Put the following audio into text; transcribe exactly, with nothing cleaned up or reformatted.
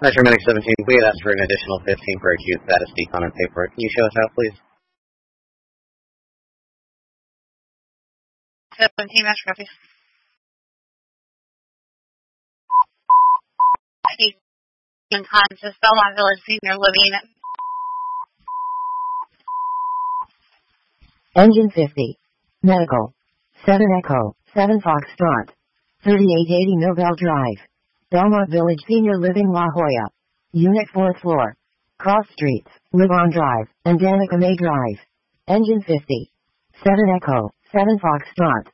Metro Medic seventeen, we had asked for an additional fifteen for acute status decon and paperwork. Can you show us out, please? seventeen, Metro copy. Unconscious, Belmont Village Senior Living. Engine fifty. Medical. seven Echo, seven Foxtrot. thirty-eight eighty Nobel Drive. Belmont Village Senior Living, La Jolla. Unit fourth floor. Cross Streets, Livon Drive, and Danica May Drive. Engine fifty. seven Echo, seven Foxtrot.